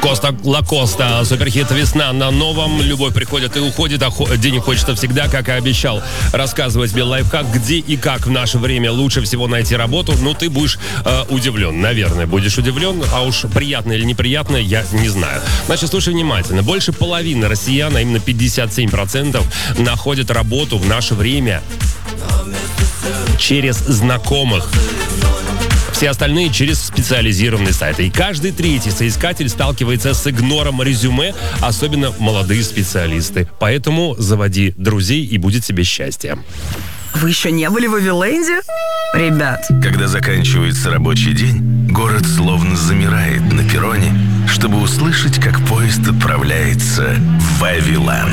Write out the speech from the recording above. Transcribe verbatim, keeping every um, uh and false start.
Коста Лакоста, суперхит «Весна» на новом. Любовь приходит и уходит, а денег хочется всегда, как и обещал. Рассказывать тебе лайфхак, где и как в наше время лучше всего найти работу. Ну, ты будешь э, удивлен, наверное, будешь удивлен. А уж приятно или неприятно, я не знаю. Значит, слушай внимательно. Больше половины россиян, а именно пятьдесят семь процентов, находят работу в наше время через знакомых. Все остальные через специализированные сайты. И каждый третий соискатель сталкивается с игнором резюме, особенно молодые специалисты. Поэтому заводи друзей, и будет тебе счастье. Вы еще не были в Вавиленде? Ребят. Когда заканчивается рабочий день, город словно замирает на перроне, чтобы услышать, как поезд отправляется в Вавиланд.